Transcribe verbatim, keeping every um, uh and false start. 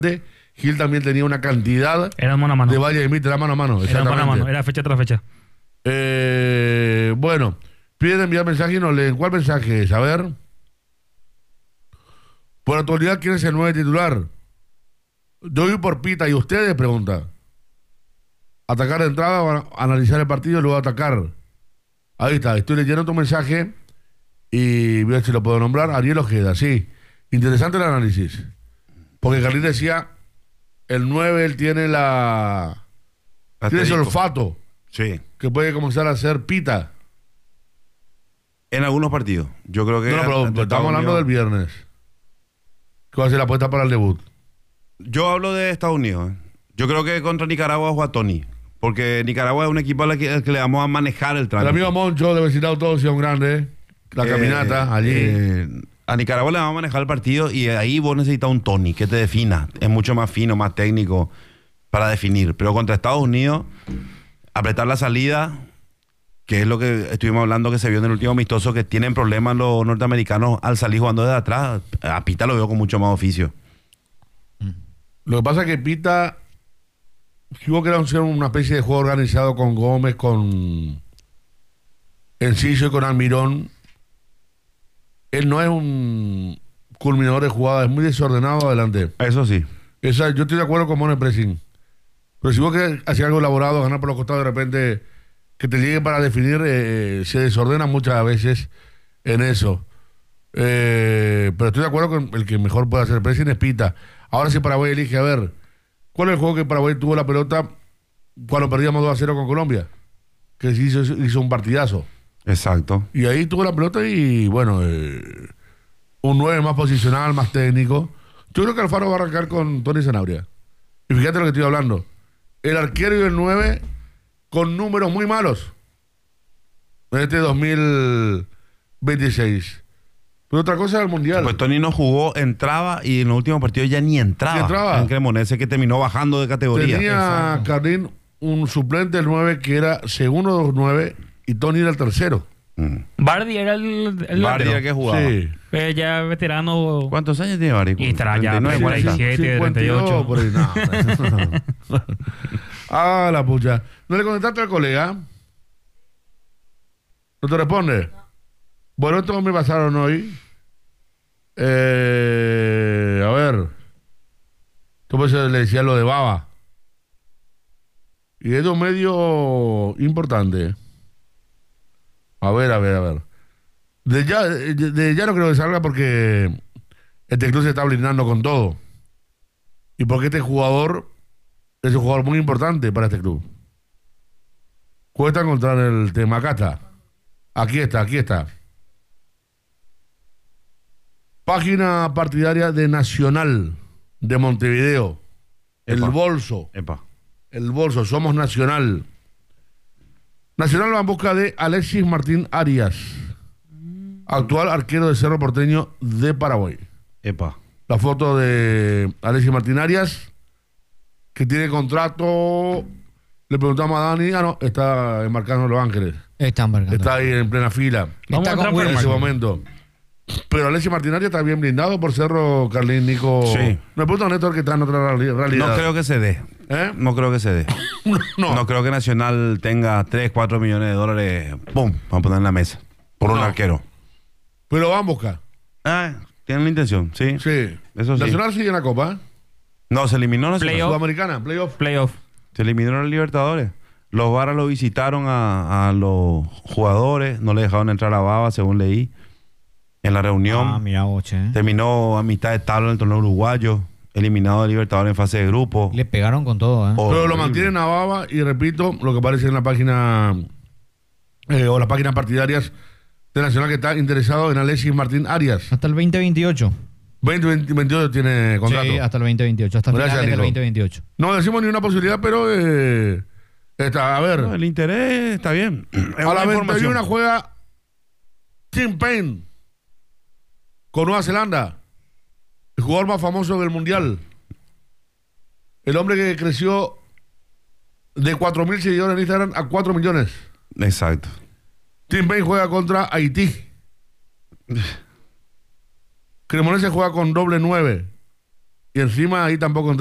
Gil también tenía una cantidad era mano a mano. de Valle de Mitre, era mano a mano. Era mano a mano, era fecha tras fecha. Eh, bueno, piden enviar mensaje y no leen. ¿Cuál mensaje es? A ver. Por actualidad, ¿quién es el nueve titular? Yo voy por Pita y ustedes, pregunta. Atacar de entrada, analizar el partido y luego atacar. Ahí está, estoy leyendo tu mensaje y voy a ver si lo puedo nombrar. Ariel Ojeda, sí. Interesante el análisis. Porque Carlín decía, el nueve él tiene la... Tiene ese olfato. Sí. Que puede comenzar a hacer Pita. En algunos partidos. Yo creo que... No, no, pero estamos hablando del viernes. ¿Qué va a ser la apuesta para el debut? Yo hablo de Estados Unidos. ¿eh? Yo creo que contra Nicaragua juega Tony. Porque Nicaragua es un equipo al que, al que le vamos a manejar el tránsito. El amigo Moncho de Vecindad Autoción Grande, ¿eh? La eh, caminata allí. Eh, a Nicaragua le vamos a manejar el partido y ahí vos necesitas un Tony que te defina. Es mucho más fino, más técnico para definir. Pero contra Estados Unidos, apretar la salida, que es lo que estuvimos hablando que se vio en el último amistoso, que tienen problemas los norteamericanos al salir jugando desde atrás. A Pita lo veo con mucho más oficio. Lo que pasa es que Pita, si vos querés hacer una especie de juego organizado con Gómez, con Enciso y con Almirón, él no es un culminador de jugadas, es muy desordenado adelante. Eso sí. Esa, yo estoy de acuerdo con Mono Pressing. Pero si vos querés hacer algo elaborado, ganar por los costados, de repente que te llegue para definir, eh, se desordena muchas veces en eso. Eh, pero estoy de acuerdo con el que mejor puede hacer pressing es Pita. Ahora sí Paraguay elige, a ver, ¿cuál es el juego que Paraguay tuvo la pelota cuando perdíamos dos a cero con Colombia? Que se hizo, hizo un partidazo. Exacto. Y ahí tuvo la pelota y, bueno, eh, un nueve más posicional, más técnico. Yo creo que Alfaro va a arrancar con Tony Sanabria. Y fíjate lo que estoy hablando. El arquero y el nueve con números muy malos en este dos mil veintiséis. Pero otra cosa es el Mundial. Pues Tony no jugó, entraba y en los últimos partidos ya ni entraba. Ni entraba. En Cremonese, que terminó bajando de categoría. Tenía Carlín un suplente del nueve que era segundo de los nueve y Tony era el tercero. Mm. Bardi era el, el Bardi era el que jugaba. Sí. Eh, ya veterano. ¿Cuántos años tiene Bardi? Y estará ya treinta y nueve, cuarenta. cuarenta y siete, treinta y ocho. Por ahí, no. Ah, la pucha. ¿No le contestaste al colega? ¿No te responde? Bueno, estos me pasaron hoy. Eh, a ver. ¿Cómo se le decía lo de Baba? Y es de un medio importante. A ver, a ver, a ver. De ya, de, de ya no creo que salga porque este club se está blindando con todo. Y porque este jugador es un jugador muy importante para este club. Cuesta encontrar el tema. Acá está. Aquí está, aquí está. Página partidaria de Nacional de Montevideo. El Epa. bolso. Epa. El bolso. Somos Nacional. Nacional va en busca de Alexis Martín Arias, actual arquero de Cerro Porteño de Paraguay. Epa. La foto de Alexis Martín Arias, que tiene contrato. Le preguntamos a Dani. Ah, no, está enmarcando en Los Ángeles. Está embarcando. Está ahí en plena fila. Vamos Está a con entrar por En ese Wilson. momento. Pero Alexis Martín Arias está bien blindado por Cerro, Carlín, Nico. Sí. Me pregunta Néstor que está en otra reali- realidad. No creo que se dé. ¿Eh? No creo que se dé. No. No creo que Nacional tenga tres, cuatro millones de dólares. ¡Pum! Vamos a poner en la mesa. Por un No. arquero. Pero van a buscar. Ah, tienen la intención, sí. Sí. Eso sí. Nacional sigue en la Copa. ¿eh? No, se eliminó Nacional. Playoff. Sudamericana, playoff. Playoff. Se eliminaron los Libertadores. Los Varas lo visitaron a, a los jugadores. No le dejaron entrar a Baba, según leí. En la reunión. Ah, mira, boche. ¿eh? Terminó a mitad de tabla en el torneo uruguayo. Eliminado de Libertadores en fase de grupo. Le pegaron con todo, ¿eh? Pero lo Horrible. mantienen a Baba y repito, lo que aparece en la página eh, o las páginas partidarias de Nacional que está interesado en Alexis Martín Arias. Hasta el veinte veintiocho. veinte veintiocho tiene contrato. Sí, hasta el veinte veintiocho. Hasta Gracias, finales del Nico. veinte veintiocho. No decimos ni una posibilidad, pero eh, está, a ver. No, el interés está bien. Es a una la información. veintiuno juega Tim Payne con Nueva Zelanda, el jugador más famoso del mundial. El hombre que creció de cuatro mil seguidores en Instagram a cuatro millones. Exacto. Tim Payne juega contra Haití. Cremonese juega con doble nueve. Y encima ahí tampoco